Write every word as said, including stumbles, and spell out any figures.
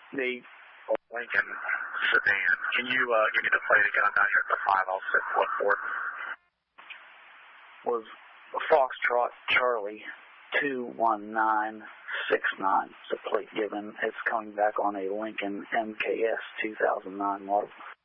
The Lincoln sedan. Can you uh, give me the plate again? I'm down here at the five oh six one four. Was Foxtrot Charlie two one nine six nine. It's the plate given. It's coming back on a Lincoln M K S two thousand nine model.